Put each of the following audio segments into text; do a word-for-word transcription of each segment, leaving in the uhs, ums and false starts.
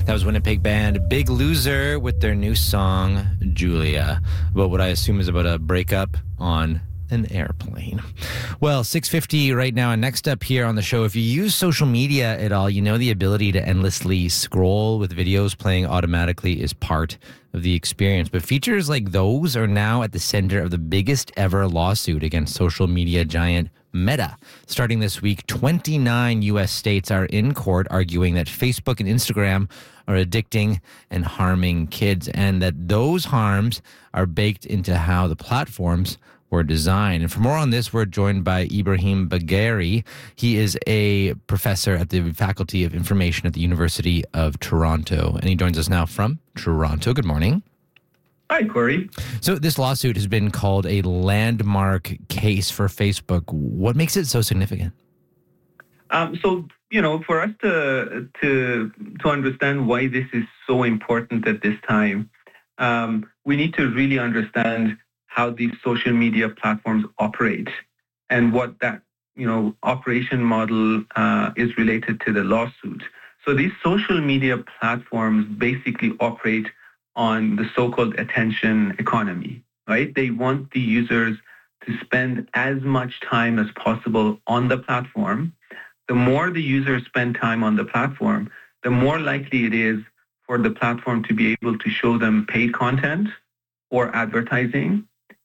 That was Winnipeg band Big Loser with their new song, Julia, about what I assume is about a breakup on an airplane. Well, six fifty right now, and next up here on the show, if you use social media at all, you know the ability to endlessly scroll with videos playing automatically is part of the experience. But features like those are now at the center of the biggest ever lawsuit against social media giant Meta. Starting this week, twenty-nine U S states are in court arguing that Facebook and Instagram are addicting and harming kids, and that those harms are baked into how the platforms were designed. And for more on this, we're joined by Ibrahim Bagheri. He is a professor at the Faculty of Information at the University of Toronto, and he joins us now from Toronto. Good morning. Hi, Corey. So this lawsuit has been called a landmark case for Facebook. What makes it so significant? Um, so, you know, for us to to to understand why this is so important at this time, um, we need to really understand how these social media platforms operate and what that, you know, operation model uh, is related to the lawsuit. So these social media platforms basically operate on the so-called attention economy, right? They want the users to spend as much time as possible on the platform. The more the users spend time on the platform, the more likely it is for the platform to be able to show them paid content or advertising.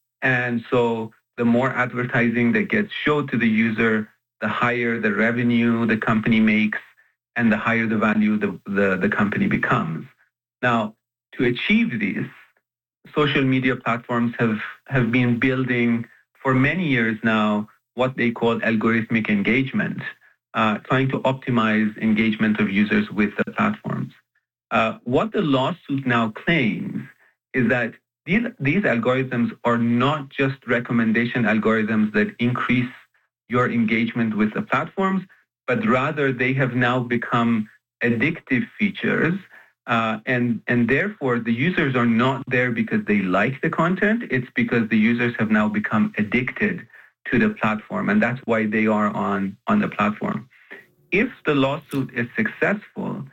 And so the more advertising that gets shown to the user, the higher the revenue the company makes and the higher the value the, the, the company becomes. Now, to achieve this, social media platforms have, have been building for many years now what they call algorithmic engagement, uh, trying to optimize engagement of users with the platforms. Uh, what the lawsuit now claims is that these, these algorithms are not just recommendation algorithms that increase your engagement with the platforms, but rather they have now become addictive features. Uh, and, and therefore, the users are not there because they like the content. It's because the users have now become addicted to the platform, and that's why they are on, on the platform. If the lawsuit is successful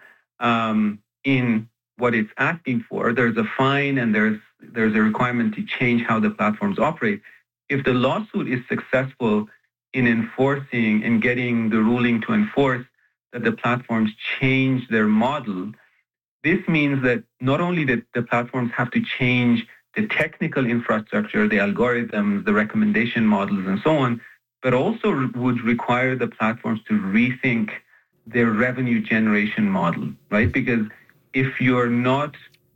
um, in what it's asking for, there's a fine and there's there's a requirement to change how the platforms operate. If the lawsuit is successful in enforcing and getting the ruling to enforce that the platforms change their model, this means that not only that the platforms have to change the technical infrastructure, the algorithms, the recommendation models, and so on, but also would require the platforms to rethink their revenue generation model, right? Because if you're not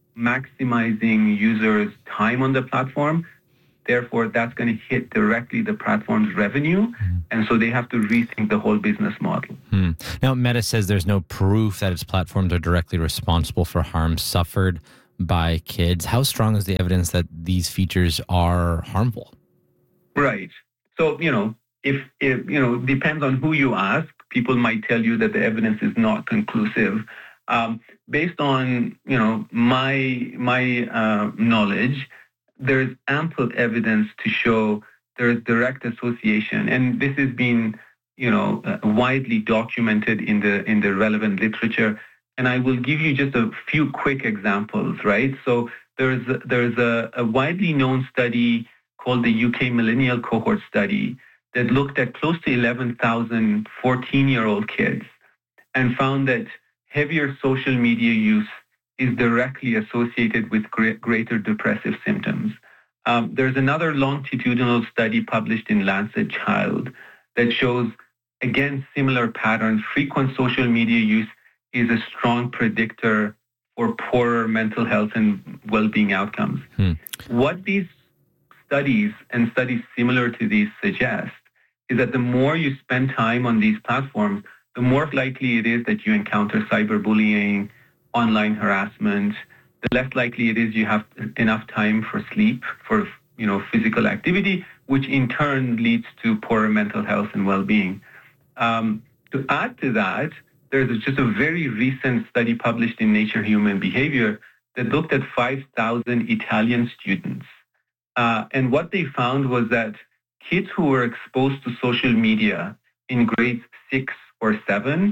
maximizing users' time on the platform, therefore that's going to hit directly the platform's revenue, mm. and so they have to rethink the whole business model. Hmm. Now, Meta says there's no proof that its platforms are directly responsible for harm suffered by kids. How strong is the evidence that these features are harmful? Right. So, you know, if, if you know, depends on who you ask. People might tell you that the evidence is not conclusive. Um, based on, you know, my my uh, knowledge, there's ample evidence to show there's direct association, and this has been, you know, uh, widely documented in the in the relevant literature. And I will give you just a few quick examples, right? So there's there's a, a widely known study called the U K Millennial Cohort Study that looked at close to eleven thousand fourteen-year-old kids and found that heavier social media use is directly associated with great, greater depressive symptoms. Um, there's another longitudinal study published in Lancet Child that shows, again, similar patterns. Frequent social media use is a strong predictor for poorer mental health and well-being outcomes. Hmm. What these studies and studies similar to these suggest is that the more you spend time on these platforms, the more likely it is that you encounter cyberbullying, online harassment, the less likely it is you have enough time for sleep, for, you know, physical activity, which in turn leads to poorer mental health and well-being. Um, to add to that, there's just a very recent study published in Nature Human Behavior that looked at five thousand Italian students. Uh, and what they found was that kids who were exposed to social media in grades six or seven,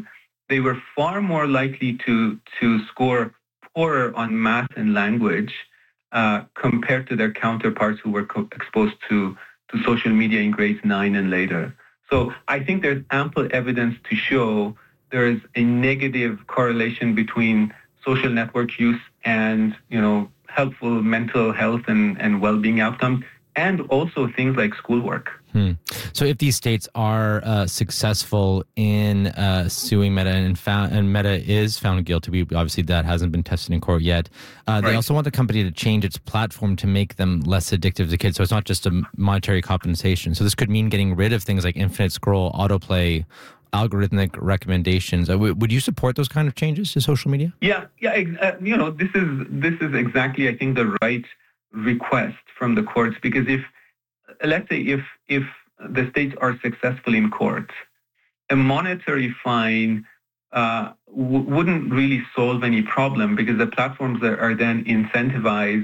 they were far more likely to, to score poorer on math and language uh, compared to their counterparts who were co- exposed to, to social media in grades nine and later. So I think there's ample evidence to show there is a negative correlation between social network use and, you know, helpful mental health and, and well-being outcomes, and also things like schoolwork. Hmm. So if these states are uh, successful in uh, suing Meta and, found, and Meta is found guilty, we, obviously that hasn't been tested in court yet, uh, they right. also want the company to change its platform to make them less addictive to kids. So it's not just a monetary compensation. So this could mean getting rid of things like infinite scroll, autoplay, algorithmic recommendations. Uh, w- would you support those kind of changes to social media? Yeah, yeah. Uh, you know, this is this is exactly, I think, the right request from the courts, because if, let's say, if if the states are successful in court, a monetary fine uh, w- wouldn't really solve any problem, because the platforms are, are then incentivized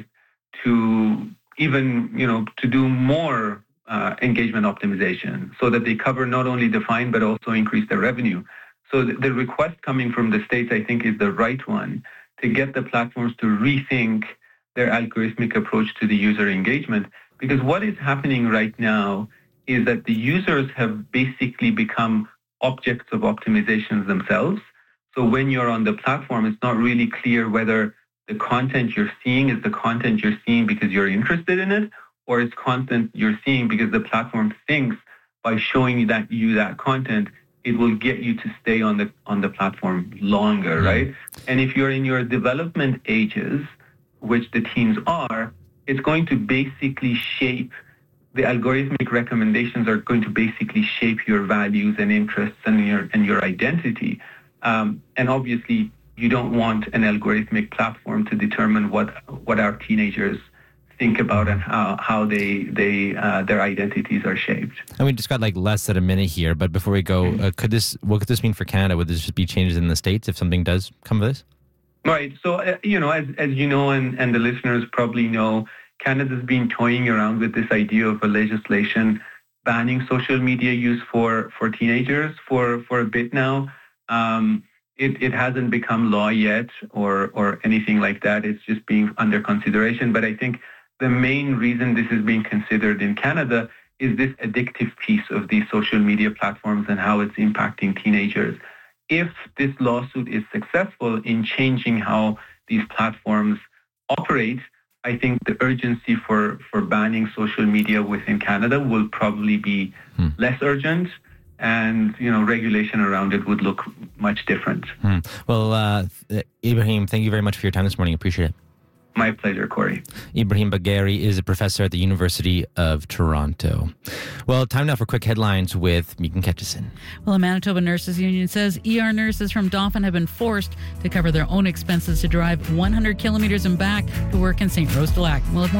to even, you know, to do more uh, engagement optimization, so that they cover not only the fine but also increase their revenue. So the, the request coming from the states, I think, is the right one, to get the platforms to rethink their algorithmic approach to the user engagement. Because what is happening right now is that the users have basically become objects of optimizations themselves. So when you're on the platform, it's not really clear whether the content you're seeing is the content you're seeing because you're interested in it, or it's content you're seeing because the platform thinks by showing you that you that content, it will get you to stay on the on the platform longer, right? And if you're in your development ages, which the teens are, it's going to basically shape, the algorithmic recommendations are going to basically shape your values and interests and your and your identity. Um, and obviously, you don't want an algorithmic platform to determine what what our teenagers think about and how, how they they uh, their identities are shaped. And we just got like less than a minute here, but before we go, uh, could this what could this mean for Canada? Would this just be changes in the States if something does come of this? Right. So, uh, you know, as as you know, and, and the listeners probably know, Canada's been toying around with this idea of a legislation banning social media use for, for teenagers for, for a bit now. Um, it, it hasn't become law yet or or anything like that. It's just being under consideration. But I think the main reason this is being considered in Canada is this addictive piece of these social media platforms and how it's impacting teenagers. If this lawsuit is successful in changing how these platforms operate, I think the urgency for, for banning social media within Canada will probably be hmm. less urgent, and, you know, regulation around it would look much different. Hmm. Well, uh, Ibrahim, thank you very much for your time this morning. Appreciate it. My pleasure, Corey. Ibrahim Bagheri is a professor at the University of Toronto. Well, time now for quick headlines with Megan Ketchison. Well, a Manitoba Nurses Union says E R nurses from Dauphin have been forced to cover their own expenses to drive one hundred kilometers and back to work in Saint Rose de Lac. We'll have more